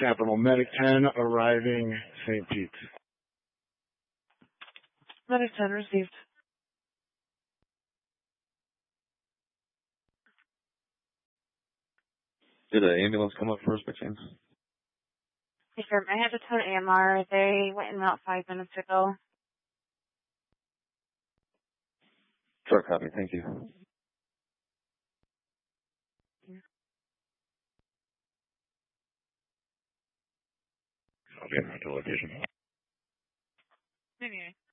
Capital Medic 10 arriving St. Pete. Medic 10 received. Did an ambulance come up first by chance? Yes, sir. I had to tell AMR. They went in about 5 minutes ago. Sure, copy. Thank you. Okay, to location. Okay.